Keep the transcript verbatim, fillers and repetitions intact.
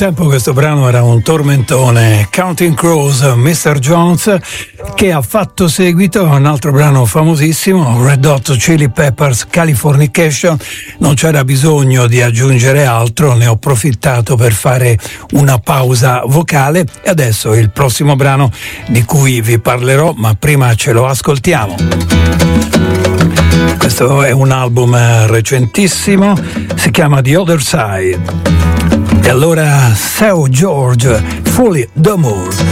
tempo questo brano era un tormentone, Counting Crows, mister Jones, che ha fatto seguito a un altro brano famosissimo, Red Hot Chili Peppers, Californication. Non c'era bisogno di aggiungere altro, ne ho approfittato per fare una pausa vocale e adesso il prossimo brano di cui vi parlerò, ma prima ce lo ascoltiamo. Questo è un album recentissimo, si chiama The Other Side. E allora Seu George, Fully D'amour.